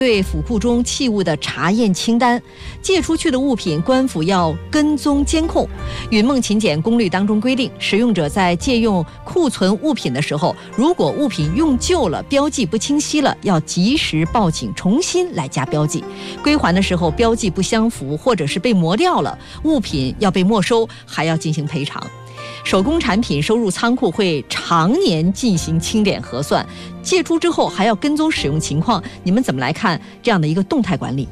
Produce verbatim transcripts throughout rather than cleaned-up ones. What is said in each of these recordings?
对府库中器物的查验清单，借出去的物品，官府要跟踪监控。云梦勤俭公律当中规定，使用者在借用库存物品的时候，如果物品用旧了，标记不清晰了，要及时报警，重新来加标记。归还的时候标记不相符，或者是被磨掉了，物品要被没收，还要进行赔偿。手工产品收入仓库会常年进行清点核算，借出之后还要跟踪使用情况。你们怎么来看这样的一个动态管理？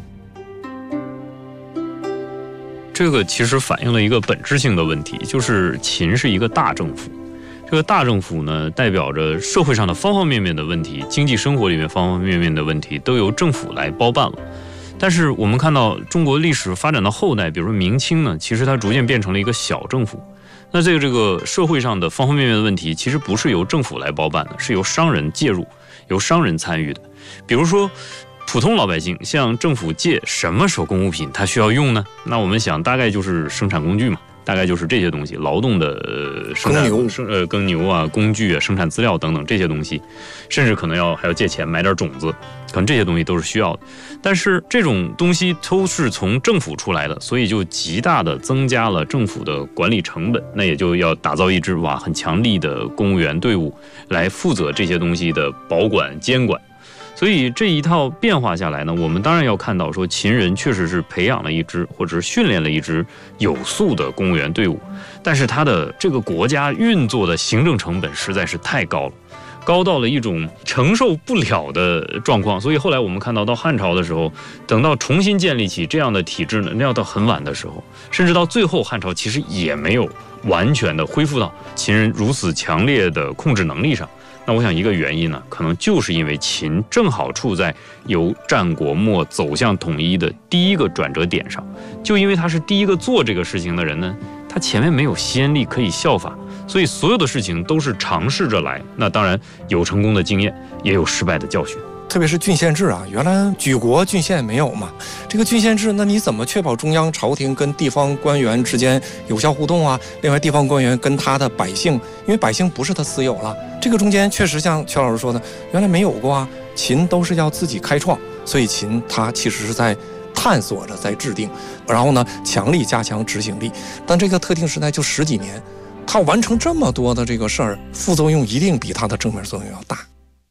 这个其实反映了一个本质性的问题，就是秦是一个大政府。这个大政府呢，代表着社会上的方方面面的问题，经济生活里面方方面面的问题都由政府来包办了。但是我们看到中国历史发展到后代，比如说明清呢，其实它逐渐变成了一个小政府。那这个这个社会上的方方面面的问题，其实不是由政府来包办的，是由商人介入，由商人参与的。比如说普通老百姓向政府借什么手工物品，他需要用呢？那我们想大概就是生产工具嘛，大概就是这些东西，劳动的呃生产耕牛生呃耕牛啊、工具啊、生产资料等等这些东西，甚至可能要还要借钱买点种子，可能这些东西都是需要的。但是这种东西都是从政府出来的，所以就极大的增加了政府的管理成本。那也就要打造一支哇很强力的公务员队伍来负责这些东西的保管监管。所以这一套变化下来呢，我们当然要看到说秦人确实是培养了一支或者是训练了一支有素的公务员队伍，但是他的这个国家运作的行政成本实在是太高了，高到了一种承受不了的状况。所以后来我们看到到汉朝的时候，等到重新建立起这样的体制呢，那要到很晚的时候，甚至到最后汉朝其实也没有完全的恢复到秦人如此强烈的控制能力上。那我想一个原因呢，可能就是因为秦正好处在由战国末走向统一的第一个转折点上，就因为他是第一个做这个事情的人呢，他前面没有先例可以效法，所以所有的事情都是尝试着来。那当然有成功的经验，也有失败的教训。 特别是郡县制啊，原来举国郡县没有嘛，这个郡县制，那你怎么确保中央朝廷跟地方官员之间有效互动啊？另外，地方官员跟他的百姓，因为百姓不是他私有了，这个中间确实像邱老师说的，原来没有过啊。秦都是要自己开创，所以秦他其实是在探索着，在制定，然后呢，强力加强执行力。但这个特定时代就十几年，他完成这么多的这个事儿，副作用一定比他的正面作用要大。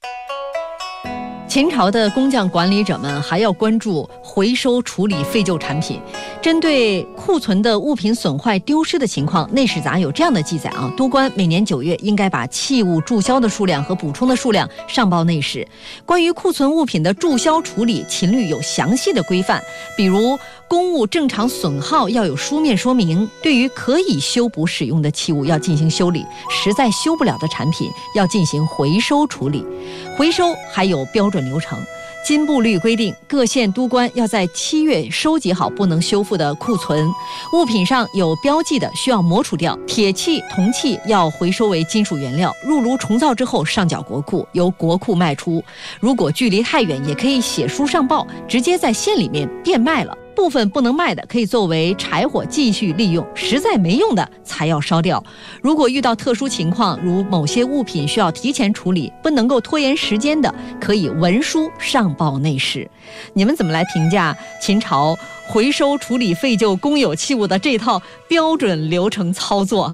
秦朝的工匠管理者们还要关注回收处理废旧产品。针对库存的物品损坏丢失的情况，内史杂有这样的记载啊：都官每年九月应该把器物注销的数量和补充的数量上报内史。关于库存物品的注销处理，秦律有详细的规范，比如公物正常损耗要有书面说明，对于可以修补使用的器物要进行修理，实在修不了的产品要进行回收处理。回收还有标准流程。金部律规定，各县都官要在七月收集好不能修复的库存，物品上有标记的需要磨除掉，铁器、铜器要回收为金属原料，入炉重造之后上缴国库，由国库卖出。如果距离太远，也可以写书上报，直接在县里面变卖了。部分不能卖的可以作为柴火继续利用，实在没用的才要烧掉。如果遇到特殊情况，如某些物品需要提前处理，不能够拖延时间的，可以文书上报内史。你们怎么来评价秦朝回收处理废旧公有器物的这套标准流程操作？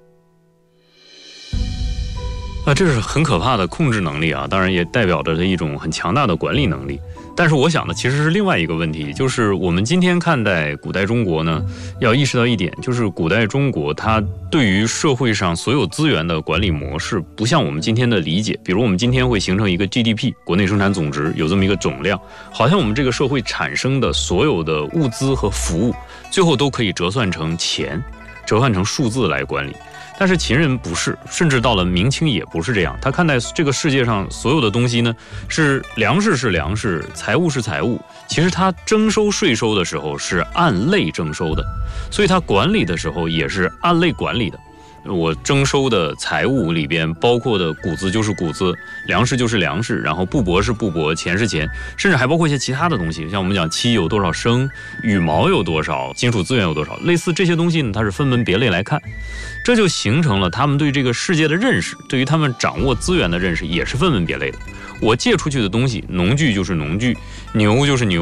啊，这是很可怕的控制能力啊，当然也代表着一种很强大的管理能力。但是我想呢，其实是另外一个问题，就是我们今天看待古代中国呢，要意识到一点，就是古代中国它对于社会上所有资源的管理模式，不像我们今天的理解。比如我们今天会形成一个 G D P 国内生产总值，有这么一个总量，好像我们这个社会产生的所有的物资和服务，最后都可以折算成钱，折换成数字来管理。但是秦人不是，甚至到了明清也不是这样。他看待这个世界上所有的东西呢，是粮食是粮食，财物是财物。其实他征收税收的时候是按类征收的，所以他管理的时候也是按类管理的。我征收的财物里边包括的谷子就是谷子，粮食就是粮食，然后布帛是布帛，钱是钱，甚至还包括一些其他的东西，像我们讲漆有多少升，羽毛有多少，金属资源有多少，类似这些东西呢，它是分门别类来看，这就形成了他们对这个世界的认识，对于他们掌握资源的认识也是分门别类的。我借出去的东西，农具就是农具，牛就是牛。